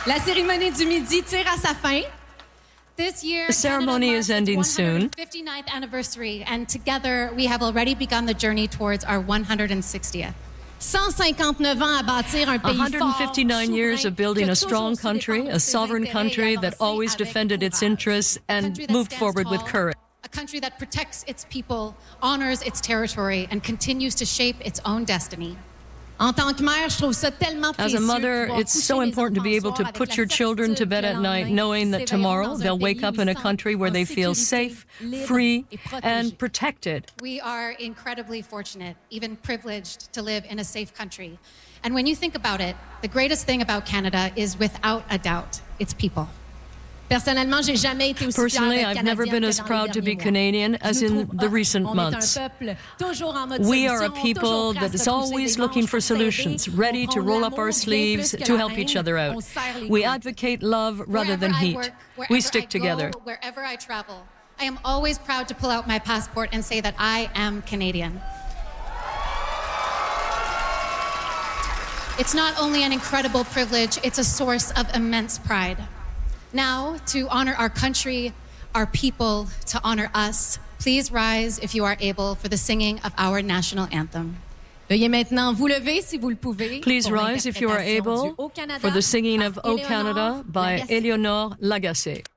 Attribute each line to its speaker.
Speaker 1: La cérémonie du midi tire à sa fin. This year,
Speaker 2: The ceremony is ending soon.
Speaker 1: 159th anniversary, and together we have already begun the journey towards our 160th. 159 ans à bâtir un pays fort,
Speaker 2: 159 years of building a strong country, a sovereign country that always defended its interests and moved forward with courage.
Speaker 1: A country that protects its people, honors its territory, and continues to shape its own destiny. En tant que mère, je trouve ça tellement précieux.
Speaker 2: As a mother, it's so important to be able to put your children to bed at night knowing that tomorrow they'll wake up in a country where they feel safe, free, and protected.
Speaker 1: We are incredibly fortunate, even privileged, to live in a safe country. And when you think about it, the greatest thing about Canada is, without a doubt, its people.
Speaker 2: Personally, I've never been as proud to be Canadian as in the recent months. We are a people that is always looking for solutions, ready to roll up our sleeves to help each other out. We advocate love rather than hate. We stick together.
Speaker 1: Wherever I travel, I am always proud to pull out my passport and say that I am Canadian. It's not only an incredible privilege, it's a source of immense pride. Now, to honor our country, our people, to honor us, please rise, if you are able, for the singing of our national anthem.
Speaker 2: Please rise, if you are able, for the singing of O Canada by Éléonore Lagacé.